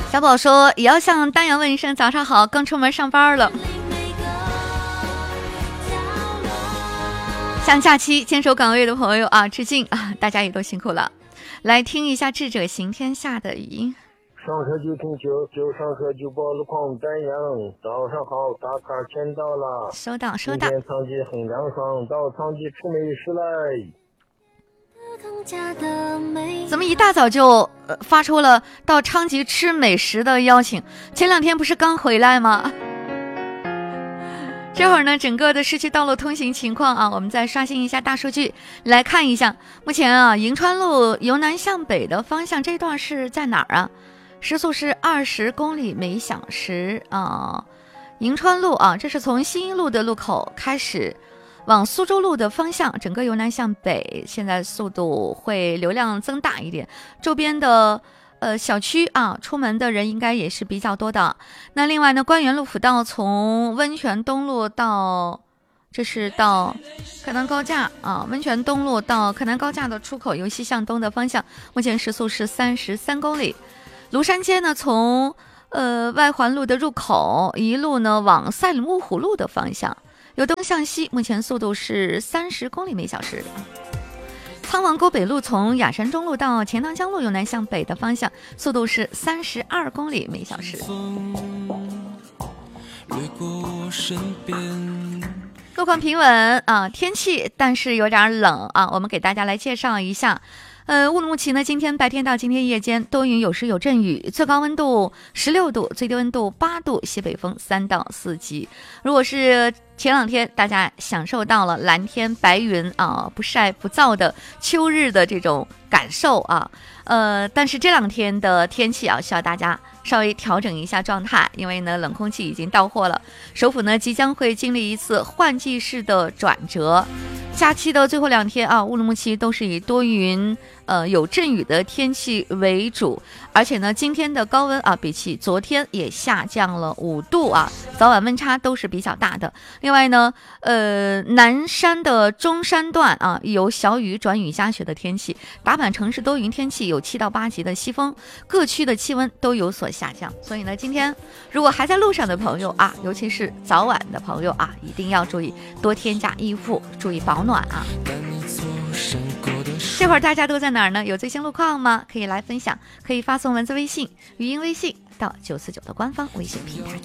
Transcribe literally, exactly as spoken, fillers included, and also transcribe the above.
小宝说也要向丹阳问一声早上好，刚出门上班了，向假期坚守岗位的朋友啊致敬啊，大家也都辛苦了。来听一下智者行天下的语音。 上车就听就就上车就报路况丹阳，早上好，打卡签到了， 收到收到。 今天仓吉很凉爽，到仓吉吃美食来。 怎么一大早就、呃、发出了到昌吉吃美食的邀请？前两天不是刚回来吗？这会儿呢，整个的市区道路通行情况啊，我们再刷新一下大数据来看一下。目前啊，银川路由南向北的方向这段是在哪儿啊？时速是二十公里每小时啊。银川路啊，这是从新一路的路口开始。往苏州路的方向，整个由南向北，现在速度会流量增大一点，周边的呃小区啊，出门的人应该也是比较多的。那另外呢，官园路辅道从温泉东路到，这是到柯南高架啊，温泉东路到柯南高架的出口，由西向东的方向，目前时速是三十三公里。庐山街呢，从呃外环路的入口一路呢往赛里木湖路的方向。由东向西，目前速度是三十公里每小时。苍王沟北路从雅山中路到钱塘江路由南向北的方向，速度是三十二公里每小时。路况平稳啊，天气但是有点冷啊，我们给大家来介绍一下。呃，乌鲁木齐呢，今天白天到今天夜间多云有时有阵雨，最高温度十六度，最低温度八度，西北风三到四级。如果是前两天大家享受到了蓝天白云啊，不晒不燥的秋日的这种感受啊，呃，但是这两天的天气啊，需要大家稍微调整一下状态，因为呢，冷空气已经到货了，首府呢即将会经历一次换季式的转折。假期的最后两天啊，乌鲁木齐都是以多云呃有阵雨的天气为主，而且呢，今天的高温啊，比起昨天也下降了五度啊，早晚温差都是比较大的。另外呢，呃，南山的中山段啊，有小雨转雨夹雪的天气，打板城市多云天气，有七到八级的西风，各区的气温都有所下降。所以呢，今天如果还在路上的朋友啊，尤其是早晚的朋友啊，一定要注意多添加衣服，注意保暖啊。这会儿大家都在哪儿呢？有最新路况吗？可以来分享，可以发送文字微信、语音微信到九四九的官方微信平台。